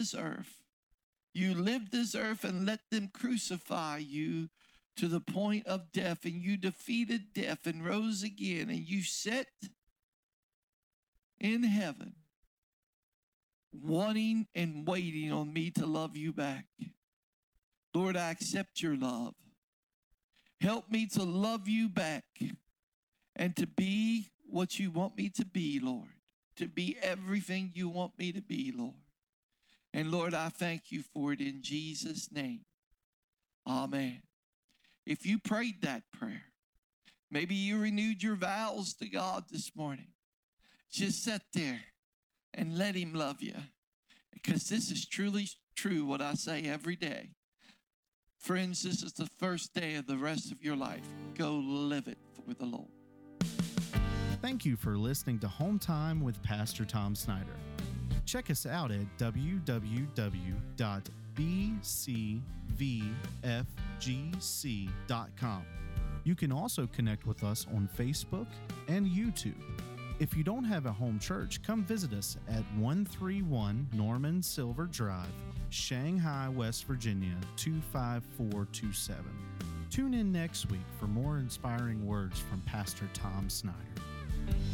this earth. You lived this earth and let them crucify you to the point of death, and you defeated death and rose again, and you sat in heaven wanting and waiting on me to love you back. Lord, I accept your love. Help me to love you back and to be what you want me to be, Lord, to be everything you want me to be, Lord. And Lord, I thank you for it in Jesus' name. Amen. If you prayed that prayer, maybe you renewed your vows to God this morning, just sit there and let him love you, because this is truly true what I say every day. Friends, this is the first day of the rest of your life. Go live it with the Lord. Thank you for listening to Home Time with Pastor Tom Snyder. Check us out at www.bcvfgc.com. You can also connect with us on Facebook and YouTube. If you don't have a home church, come visit us at 131 Norman Silver Drive, Shanghai, West Virginia, 25427. Tune in next week for more inspiring words from Pastor Tom Snyder.